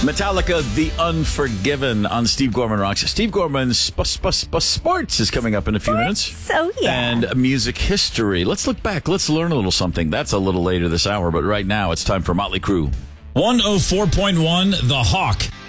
Metallica, The Unforgiven on Steve Gorman Rocks. Steve Gorman's Sports is coming up in a few minutes. So, yeah. And music history. Let's look back. Let's learn a little something. That's a little later this hour, but right now it's time for Motley Crue. 104.1 The Hawk